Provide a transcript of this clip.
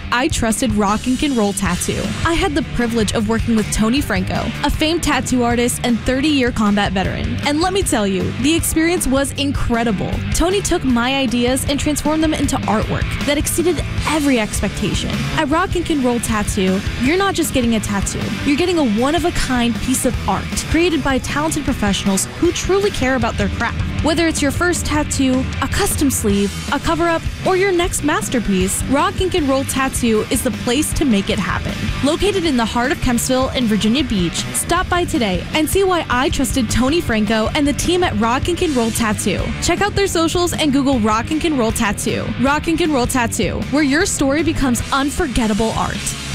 I trusted Rock Ink and Roll Tattoo. I had the privilege of working with Tony Franco, a famed tattoo artist and 30-year combat veteran. And let me tell you, the experience was incredible. Tony took my ideas and transformed them into artwork that exceeded every expectation. At Rock Ink and Roll Tattoo, you're not just getting a tattoo, you're getting a one-of-a-kind piece of art created by talented professionals who truly care about their craft. Whether it's your first tattoo, a custom sleeve, a cover-up, or your next masterpiece, Rock Ink and Roll Tattoo is the place to make it happen. Located in the heart of Kempsville in Virginia Beach, stop by today and see why I trusted Tony Franco and the team at Rock Ink and Roll Tattoo. Check out their socials and Google Rock Ink and Roll Tattoo. Rock Ink and Roll Tattoo, where your story becomes unforgettable art.